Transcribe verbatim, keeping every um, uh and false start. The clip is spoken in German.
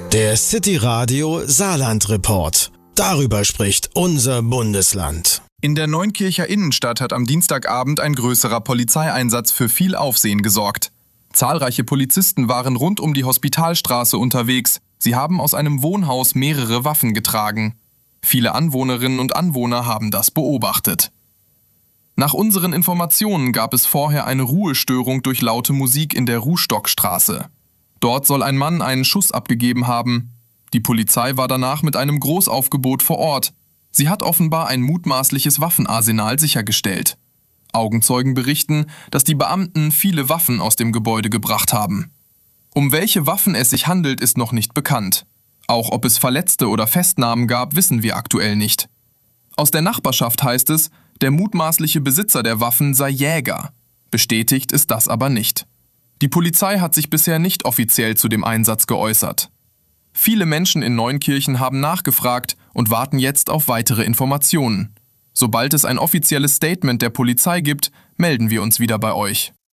Der City Radio Saarland Report. Darüber spricht unser Bundesland. In der Neunkircher Innenstadt hat am Dienstagabend ein größerer Polizeieinsatz für viel Aufsehen gesorgt. Zahlreiche Polizisten waren rund um die Hospitalstraße unterwegs. Sie haben aus einem Wohnhaus mehrere Waffen getragen. Viele Anwohnerinnen und Anwohner haben das beobachtet. Nach unseren Informationen gab es vorher eine Ruhestörung durch laute Musik in der Ruhstockstraße. Dort soll ein Mann einen Schuss abgegeben haben. Die Polizei war danach mit einem Großaufgebot vor Ort. Sie hat offenbar ein mutmaßliches Waffenarsenal sichergestellt. Augenzeugen berichten, dass die Beamten viele Waffen aus dem Gebäude gebracht haben. Um welche Waffen es sich handelt, ist noch nicht bekannt. Auch ob es Verletzte oder Festnahmen gab, wissen wir aktuell nicht. Aus der Nachbarschaft heißt es, der mutmaßliche Besitzer der Waffen sei Jäger. Bestätigt ist das aber nicht. Die Polizei hat sich bisher nicht offiziell zu dem Einsatz geäußert. Viele Menschen in Neunkirchen haben nachgefragt und warten jetzt auf weitere Informationen. Sobald es ein offizielles Statement der Polizei gibt, melden wir uns wieder bei euch.